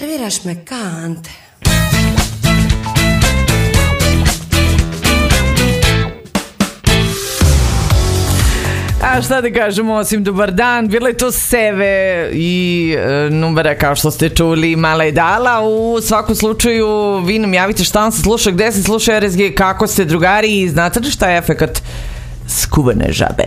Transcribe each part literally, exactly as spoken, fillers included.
nerviraš me ka Ante. A šta da kažemo osim dobar dan, bilo je to Seve i e, numera kao što ste čuli, Mala je dala. U svakom slučaju vi nam javite šta vam se sluša, gde se sluša R S G, kako ste drugari i znate li šta je efekat skuvane žabe.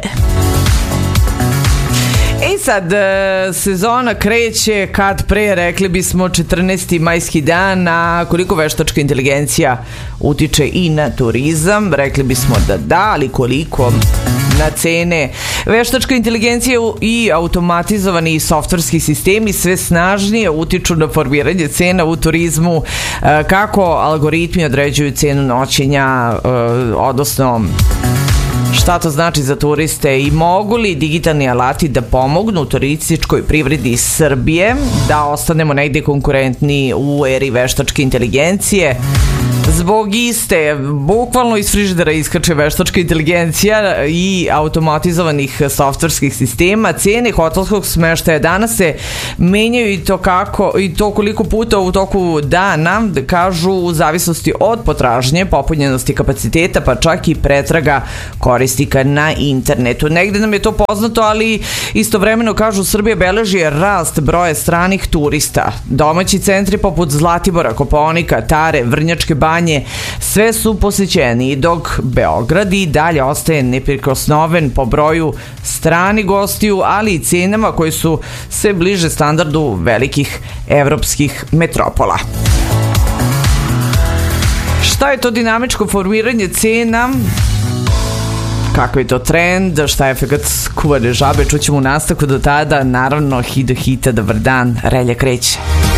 E sad, sezona kreće kad pre, rekli bismo četrnaesti majski dan, a koliko veštačka inteligencija utiče i na turizam, rekli bismo da da, ali koliko na cene. Veštačka inteligencija i automatizovani softverski sistemi sve snažnije utiču na formiranje cena u turizmu, kako algoritmi određuju cenu noćenja, odnosno šta to znači za turiste i mogu li digitalni alati da pomognu turističkoj privredi Srbije da ostanemo negde konkurentni u eri veštačke inteligencije. Zbog iste, bukvalno iz frižidera iskače veštačka inteligencija i automatizovanih softverskih sistema. Cene hotelskog smeštaja danas se menjaju i to kako i to koliko puta u toku dana, kažu u zavisnosti od potražnje, popunjenosti kapaciteta, pa čak i pretraga korisnika na internetu. Negde nam je to poznato, ali istovremeno kažu Srbija beleži rast broja stranih turista. Domaći centri poput Zlatibora, Kopaonika, Tare, Vrnjačke Banje, sve su posećeni, dok Beograd i dalje ostaje neprikosnoven po broju stranih gostiju, ali i cenama koje su sve bliže standardu velikih evropskih metropola. Šta je to dinamičko formiranje cena? Kako je to trend? Šta je efekat skuvane žabe? Čućemo u nastavku, do tada naravno hit do hita, dobar dan, Relja kreće.